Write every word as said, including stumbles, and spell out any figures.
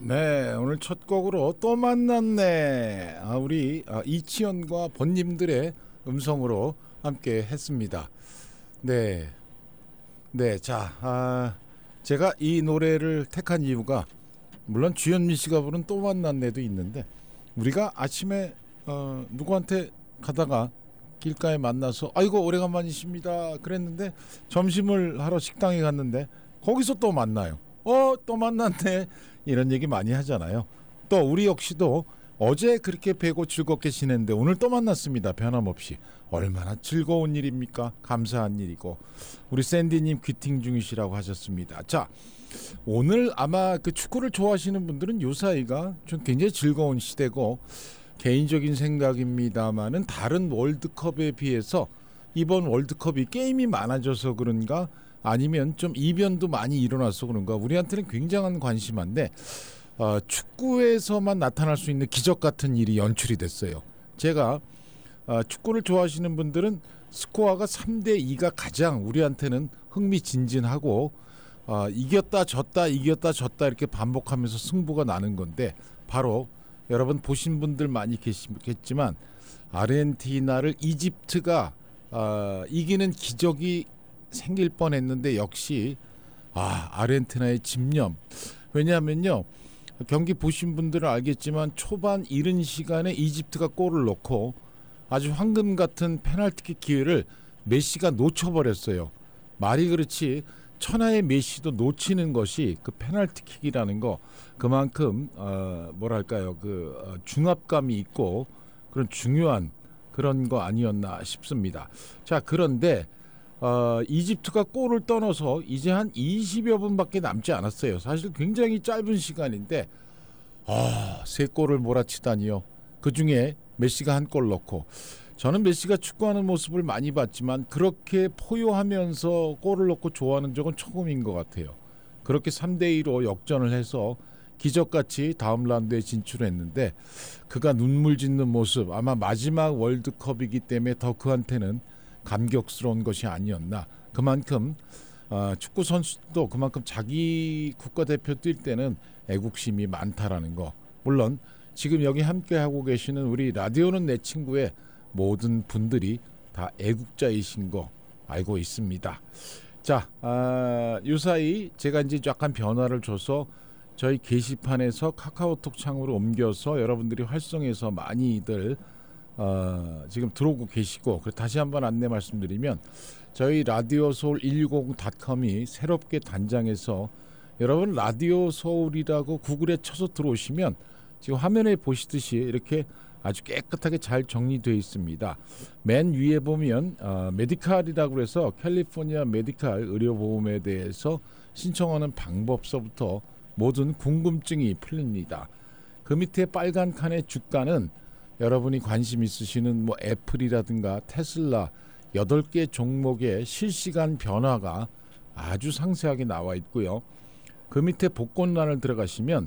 네, 오늘 첫 곡으로 또 만났네. 아, 우리 아, 이치현과 번님들의 음성으로 함께 했습니다. 네, 네, 자, 아, 제가 이 노래를 택한 이유가 물론 주현미 씨가 부른 또 만났네도 있는데 우리가 아침에 어, 누구한테 가다가 길가에 만나서 아이고 오래간만이십니다 그랬는데 점심을 하러 식당에 갔는데 거기서 또 만나요. 어, 또 만났네. 이런 얘기 많이 하잖아요. 또 우리 역시도 어제 그렇게 뵈고 즐겁게 지냈는데 오늘 또 만났습니다. 변함없이. 얼마나 즐거운 일입니까? 감사한 일이고. 우리 샌디님 귀팅 중이시라고 하셨습니다. 자, 오늘 아마 그 축구를 좋아하시는 분들은 요 사이가 좀 굉장히 즐거운 시대고, 개인적인 생각입니다만은 다른 월드컵에 비해서 이번 월드컵이 게임이 많아져서 그런가, 아니면 좀 이변도 많이 일어나서 그런가 우리한테는 굉장한 관심한데 어, 축구에서만 나타날 수 있는 기적 같은 일이 연출이 됐어요. 제가 어, 축구를 좋아하시는 분들은 스코어가 삼 대 이가 가장 우리한테는 흥미진진하고 어, 이겼다 졌다 이겼다 졌다 이렇게 반복하면서 승부가 나는 건데, 바로 여러분 보신 분들 많이 계시겠지만 아르헨티나를 이집트가 어, 이기는 기적이 생길 뻔했는데 역시 아 아르헨티나의 집념. 왜냐하면요, 경기 보신 분들은 알겠지만 초반 이른 시간에 이집트가 골을 넣고 아주 황금 같은 페널티킥 기회를 메시가 놓쳐버렸어요. 말이 그렇지 천하의 메시도 놓치는 것이 그 페널티킥이라는 거, 그만큼 어, 뭐랄까요 그 어, 중압감이 있고 그런 중요한 그런 거 아니었나 싶습니다. 자, 그런데 어, 이집트가 골을 떠나서 이제 한 이십여 분밖에 남지 않았어요. 사실 굉장히 짧은 시간인데 아, 세 골을 몰아치다니요. 그중에 메시가 한 골 넣고, 저는 메시가 축구하는 모습을 많이 봤지만 그렇게 포효하면서 골을 넣고 좋아하는 적은 처음인 것 같아요. 그렇게 삼 대 이로 역전을 해서 기적같이 다음 라운드에 진출했는데 그가 눈물 짓는 모습, 아마 마지막 월드컵이기 때문에 더 그한테는 감격스러운 것이 아니었나. 그만큼 어, 축구 선수도 그만큼 자기 국가대표 뛸 때는 애국심이 많다라는 거. 물론 지금 여기 함께하고 계시는 우리 라디오는 내 친구의 모든 분들이 다 애국자이신 거 알고 있습니다. 자, 아, 요 사이 제가 이제 약간 변화를 줘서 저희 게시판에서 카카오톡 창으로 옮겨서 여러분들이 활성해서 많이들 어, 지금 들어오고 계시고, 다시 한번 안내 말씀드리면 저희 라디오 서울 일육오공 닷컴이 새롭게 단장해서 여러분 라디오 서울이라고 구글에 쳐서 들어오시면 지금 화면에 보시듯이 이렇게 아주 깨끗하게 잘 정리되어 있습니다. 맨 위에 보면 어, 메디칼이라고 해서 캘리포니아 메디칼 의료보험에 대해서 신청하는 방법서부터 모든 궁금증이 풀립니다. 그 밑에 빨간 칸의 주가는 여러분이 관심 있으시는 뭐 애플이라든가 테슬라 여덟 개 종목의 실시간 변화가 아주 상세하게 나와 있고요. 그 밑에 복권란을 들어가시면